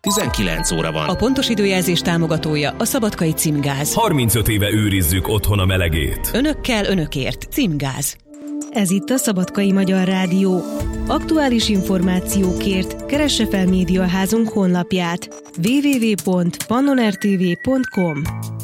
19 óra van. A pontos időjelzés támogatója a Szabadkai Címgáz. 35 éve őrizzük otthon a melegét. Önökkel, önökért. Címgáz. Ez itt a Szabadkai Magyar Rádió. Aktuális információkért keresse fel médiaházunk honlapját www.pannonertv.com.